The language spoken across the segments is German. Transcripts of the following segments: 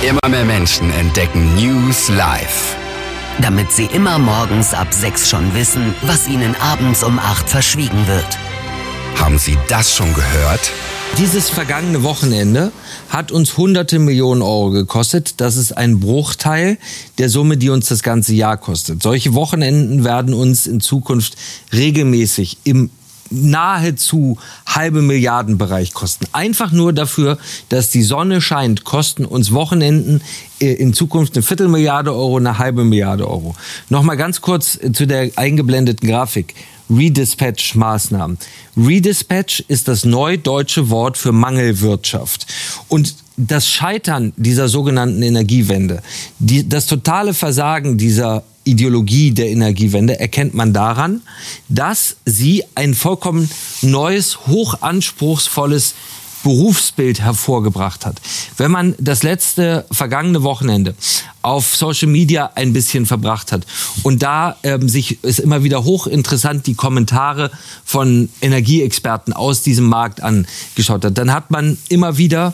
Immer mehr Menschen entdecken News live. Damit sie immer morgens ab 6 schon wissen, was ihnen abends um 8 verschwiegen wird. Haben Sie das schon gehört? Dieses vergangene Wochenende hat uns hunderte Millionen Euro gekostet. Das ist ein Bruchteil der Summe, die uns das ganze Jahr kostet. Solche Wochenenden werden uns in Zukunft regelmäßig im nahezu halbe Milliardenbereich kosten. Einfach nur dafür, dass die Sonne scheint, kosten uns Wochenenden in Zukunft eine Viertelmilliarde Euro, eine halbe Milliarde Euro. Nochmal ganz kurz zu der eingeblendeten Grafik. Redispatch-Maßnahmen. Redispatch ist das neudeutsche Wort für Mangelwirtschaft. Und das Scheitern dieser sogenannten Energiewende, das totale Versagen dieser Ideologie der Energiewende erkennt man daran, dass sie ein vollkommen neues, hochanspruchsvolles Berufsbild hervorgebracht hat. Wenn man das vergangene Wochenende auf Social Media ein bisschen verbracht hat und da ist immer wieder hochinteressant die Kommentare von Energieexperten aus diesem Markt angeschaut hat, dann hat man immer wieder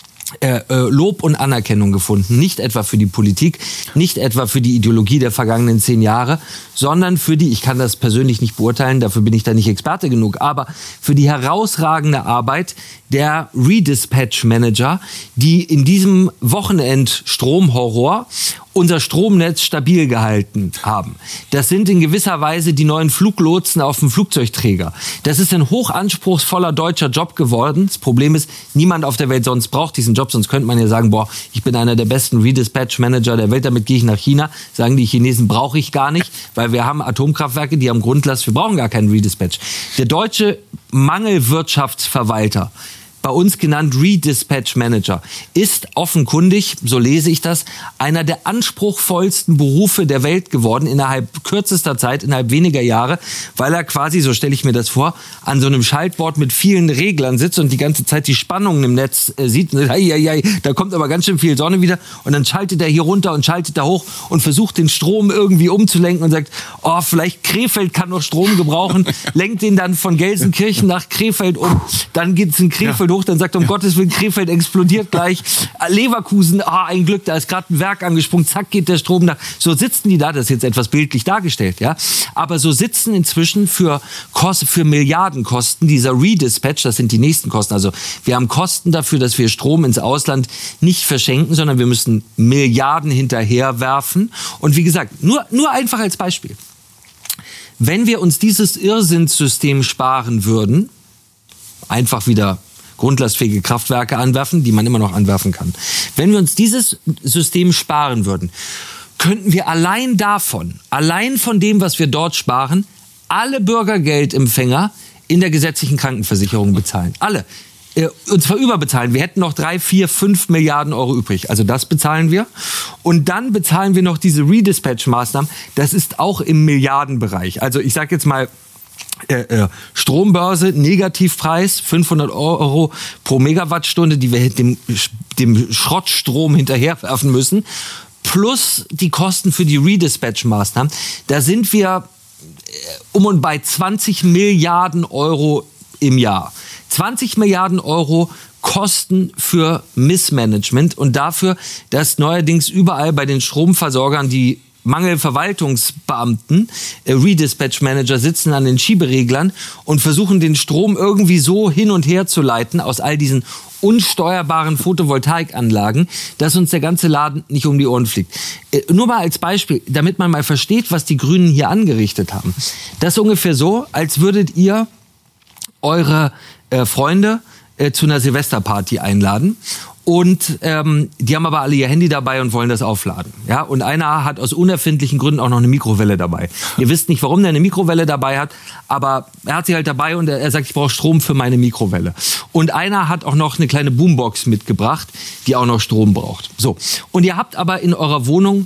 Lob und Anerkennung gefunden. Nicht etwa für die Politik, nicht etwa für die Ideologie der vergangenen 10 Jahre, sondern für ich kann das persönlich nicht beurteilen, dafür bin ich da nicht Experte genug, aber für die herausragende Arbeit der Redispatch-Manager, die in diesem Wochenend-Stromhorror unser Stromnetz stabil gehalten haben. Das sind in gewisser Weise die neuen Fluglotsen auf dem Flugzeugträger. Das ist ein hochanspruchsvoller deutscher Job geworden. Das Problem ist, niemand auf der Welt sonst braucht diesen Job, sonst könnte man ja sagen, ich bin einer der besten Redispatch-Manager der Welt, damit gehe ich nach China. Sagen die Chinesen, brauche ich gar nicht, weil wir haben Atomkraftwerke, die haben Grundlast, wir brauchen gar keinen Redispatch. Der deutsche Mangelwirtschaftsverwalter, bei uns genannt Redispatch Manager, ist offenkundig, so lese ich das, einer der anspruchsvollsten Berufe der Welt geworden innerhalb kürzester Zeit, innerhalb weniger Jahre, weil er quasi, so stelle ich mir das vor, an so einem Schaltboard mit vielen Reglern sitzt und die ganze Zeit die Spannungen im Netz sieht. Und sagt, da kommt aber ganz schön viel Sonne wieder. Und dann schaltet er hier runter und schaltet da hoch und versucht den Strom irgendwie umzulenken und sagt, vielleicht Krefeld kann noch Strom gebrauchen, lenkt den dann von Gelsenkirchen nach Krefeld um, dann geht's in Krefeld hoch, dann sagt um Gottes Willen, Krefeld explodiert gleich. Leverkusen, ein Glück, da ist gerade ein Werk angesprungen, zack, geht der Strom nach. So sitzen die da, das ist jetzt etwas bildlich dargestellt, ja. Aber so sitzen inzwischen für Milliardenkosten dieser Redispatch, das sind die nächsten Kosten. Also wir haben Kosten dafür, dass wir Strom ins Ausland nicht verschenken, sondern wir müssen Milliarden hinterherwerfen. Und wie gesagt, nur einfach als Beispiel. Wenn wir uns dieses Irrsinnssystem sparen würden, einfach wieder grundlastfähige Kraftwerke anwerfen, die man immer noch anwerfen kann. Wenn wir uns dieses System sparen würden, könnten wir allein von dem, was wir dort sparen, alle Bürgergeldempfänger in der gesetzlichen Krankenversicherung bezahlen. Alle. Und zwar überbezahlen. Wir hätten noch 3, 4, 5 Milliarden Euro übrig. Also das bezahlen wir. Und dann bezahlen wir noch diese Redispatch-Maßnahmen. Das ist auch im Milliardenbereich. Also ich sage jetzt mal, Strombörse, Negativpreis, 500 Euro pro Megawattstunde, die wir dem Schrottstrom hinterherwerfen müssen, plus die Kosten für die Redispatch-Maßnahmen. Da sind wir um und bei 20 Milliarden Euro im Jahr. 20 Milliarden Euro Kosten für Missmanagement und dafür, dass neuerdings überall bei den Stromversorgern die Mangelverwaltungsbeamten, Redispatch-Manager sitzen an den Schiebereglern und versuchen den Strom irgendwie so hin und her zu leiten aus all diesen unsteuerbaren Photovoltaikanlagen, dass uns der ganze Laden nicht um die Ohren fliegt. Nur mal als Beispiel, damit man mal versteht, was die Grünen hier angerichtet haben. Das ist ungefähr so, als würdet ihr eure Freunde zu einer Silvesterparty einladen. Und die haben aber alle ihr Handy dabei und wollen das aufladen. Ja? Und einer hat aus unerfindlichen Gründen auch noch eine Mikrowelle dabei. Ihr wisst nicht, warum der eine Mikrowelle dabei hat, aber er hat sie halt dabei und er sagt, ich brauche Strom für meine Mikrowelle. Und einer hat auch noch eine kleine Boombox mitgebracht, die auch noch Strom braucht. So. Und ihr habt aber in eurer Wohnung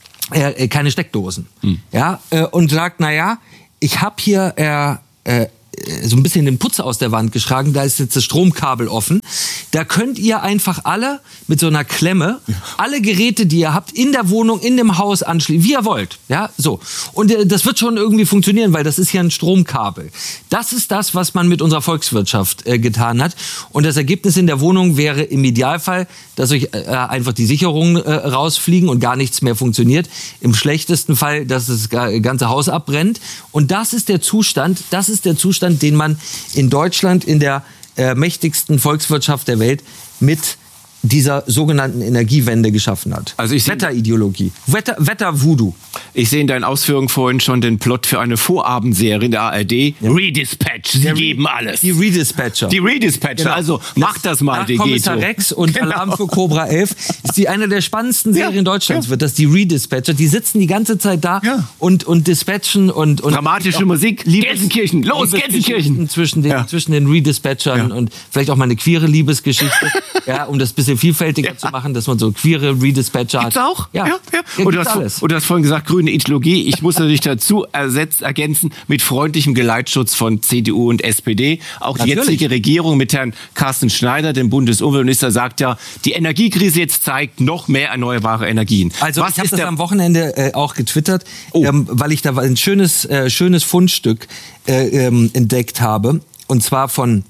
keine Steckdosen. Ja? Und sagt, ich habe hier so ein bisschen den Putz aus der Wand geschlagen. Da ist jetzt das Stromkabel offen. Da könnt ihr einfach alle mit so einer Klemme alle Geräte, die ihr habt, in der Wohnung, in dem Haus anschließen, wie ihr wollt. Ja, so. Und das wird schon irgendwie funktionieren, weil das ist ja ein Stromkabel. Das ist das, was man mit unserer Volkswirtschaft getan hat. Und das Ergebnis in der Wohnung wäre im Idealfall, dass euch einfach die Sicherungen rausfliegen und gar nichts mehr funktioniert. Im schlechtesten Fall, dass das ganze Haus abbrennt. Und das ist der Zustand, den man in Deutschland, in der mächtigsten Volkswirtschaft der Welt, mit dieser sogenannten Energiewende geschaffen hat. Also Wetterideologie. Wetter-Voodoo. Ich sehe in deinen Ausführungen vorhin schon den Plot für eine Vorabendserie in der ARD. Ja. Redispatch, sie geben alles. Die Redispatcher. Genau. Also macht das mal, DG. Kommissar Rex und Alarm für Cobra 11 ist die eine der spannendsten Serien Deutschlands wird, das die Redispatcher. Die sitzen die ganze Zeit da und dispatchen und dramatische Musik. Gelsenkirchen, los, Gelsenkirchen! Zwischen den Redispatchern und vielleicht auch mal eine queere Liebesgeschichte, um das bisschen vielfältiger zu machen, dass man so queere Redispatcher hat. Gibt's auch? Ja. Und du hast vorhin gesagt, grüne Ideologie. Ich muss natürlich dazu ergänzen, mit freundlichem Geleitschutz von CDU und SPD. Auch die jetzige Regierung mit Herrn Carsten Schneider, dem Bundesumweltminister, sagt ja, die Energiekrise jetzt zeigt noch mehr erneuerbare Energien. Also ich habe das am Wochenende auch getwittert, weil ich da ein schönes Fundstück entdeckt habe. Und zwar von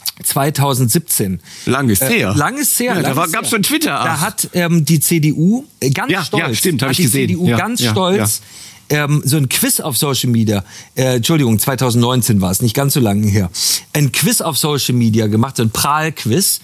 2017. Lang ist her. Da gab es schon Twitter. Da hat die CDU ganz stolz. Ja, stimmt, habe ich gesehen. CDU ganz stolz so ein Quiz auf Social Media, 2019 war es, nicht ganz so lange her, ein Quiz auf Social Media gemacht, so ein Prahl-Quiz.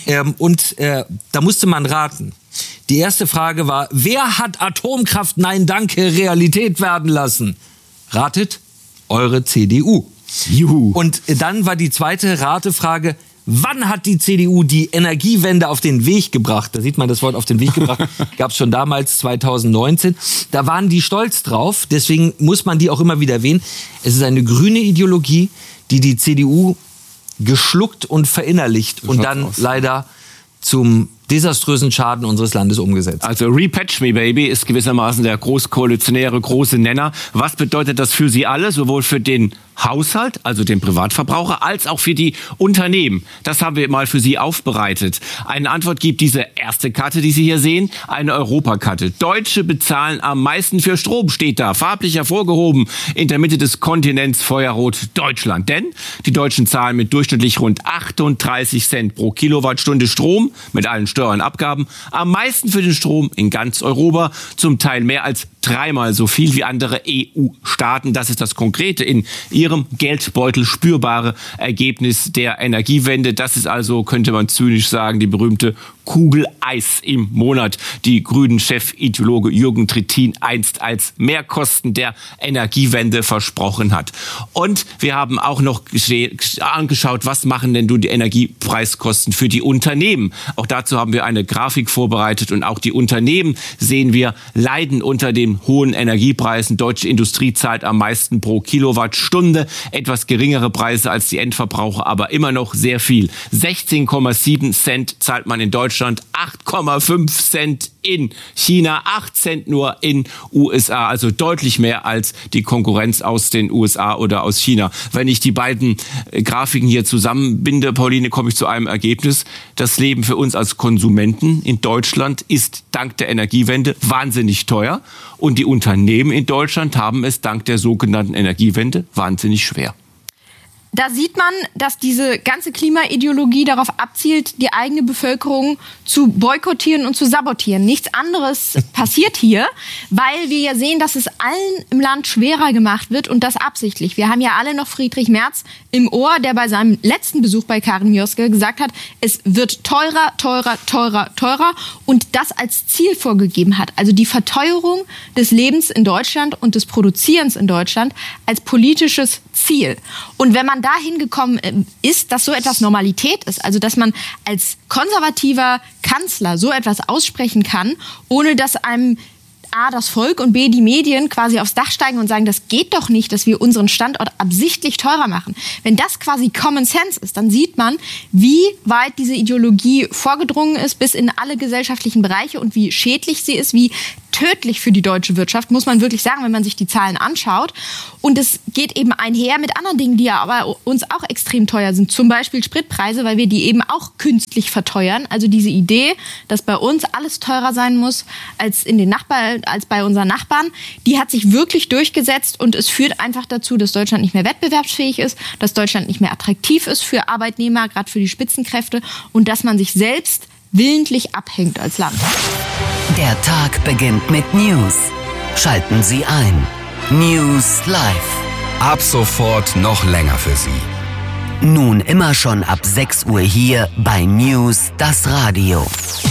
Da musste man raten. Die erste Frage war, wer hat Atomkraft, nein danke, Realität werden lassen? Ratet, eure CDU. Juhu. Und dann war die zweite Ratefrage, wann hat die CDU die Energiewende auf den Weg gebracht? Da sieht man das Wort auf den Weg gebracht, gab es schon damals, 2019. Da waren die stolz drauf, deswegen muss man die auch immer wieder erwähnen. Es ist eine grüne Ideologie, die CDU geschluckt und verinnerlicht und dann leider zum desaströsen Schaden unseres Landes umgesetzt. Also Repatch Me Baby ist gewissermaßen der großkoalitionäre große Nenner. Was bedeutet das für Sie alle, sowohl für den Haushalt, also den Privatverbraucher, als auch für die Unternehmen? Das haben wir mal für Sie aufbereitet. Eine Antwort gibt diese erste Karte, die Sie hier sehen, eine Europakarte. Deutsche bezahlen am meisten für Strom, steht da, farblich hervorgehoben, in der Mitte des Kontinents feuerrot Deutschland. Denn die Deutschen zahlen mit durchschnittlich rund 38 Cent pro Kilowattstunde Strom, mit allen Steuern und Abgaben, am meisten für den Strom in ganz Europa, zum Teil mehr als 3-mal so viel wie andere EU-Staaten. Das ist das konkrete, in ihrem Geldbeutel spürbare Ergebnis der Energiewende. Das ist also, könnte man zynisch sagen, die berühmte Kugel Eis im Monat, die Grünen-Chefideologe Jürgen Trittin einst als Mehrkosten der Energiewende versprochen hat. Und wir haben auch noch angeschaut, was machen denn die Energiepreiskosten für die Unternehmen. Auch dazu haben wir eine Grafik vorbereitet und auch die Unternehmen, sehen wir, leiden unter den hohen Energiepreisen. Deutsche Industrie zahlt am meisten pro Kilowattstunde, etwas geringere Preise als die Endverbraucher, aber immer noch sehr viel. 16,7 Cent zahlt man in Deutschland, 8,5 Cent in China, 8 Cent nur in USA, also deutlich mehr als die Konkurrenz aus den USA oder aus China. Wenn ich die beiden Grafiken hier zusammenbinde, Pauline, komme ich zu einem Ergebnis. Das Leben für uns als Konsumenten in Deutschland ist dank der Energiewende wahnsinnig teuer und die Unternehmen in Deutschland haben es dank der sogenannten Energiewende wahnsinnig schwer. Da sieht man, dass diese ganze Klimaideologie darauf abzielt, die eigene Bevölkerung zu boykottieren und zu sabotieren. Nichts anderes passiert hier, weil wir ja sehen, dass es allen im Land schwerer gemacht wird und das absichtlich. Wir haben ja alle noch Friedrich Merz im Ohr, der bei seinem letzten Besuch bei Karin Mioske gesagt hat, es wird teurer, teurer, teurer, teurer und das als Ziel vorgegeben hat. Also die Verteuerung des Lebens in Deutschland und des Produzierens in Deutschland als politisches Ziel. Und wenn man dahin gekommen ist, dass so etwas Normalität ist, also dass man als konservativer Kanzler so etwas aussprechen kann, ohne dass einem A, das Volk und B, die Medien quasi aufs Dach steigen und sagen, das geht doch nicht, dass wir unseren Standort absichtlich teurer machen. Wenn das quasi Common Sense ist, dann sieht man, wie weit diese Ideologie vorgedrungen ist bis in alle gesellschaftlichen Bereiche und wie schädlich sie ist, wie tödlich für die deutsche Wirtschaft, muss man wirklich sagen, wenn man sich die Zahlen anschaut. Und es geht eben einher mit anderen Dingen, die ja aber uns auch extrem teuer sind. Zum Beispiel Spritpreise, weil wir die eben auch künstlich verteuern. Also diese Idee, dass bei uns alles teurer sein muss als bei unseren Nachbarn, die hat sich wirklich durchgesetzt und es führt einfach dazu, dass Deutschland nicht mehr wettbewerbsfähig ist, dass Deutschland nicht mehr attraktiv ist für Arbeitnehmer, gerade für die Spitzenkräfte und dass man sich selbst willentlich abhängt als Land. Der Tag beginnt mit News. Schalten Sie ein. News Live. Ab sofort noch länger für Sie. Nun immer schon ab 6 Uhr hier bei News, das Radio.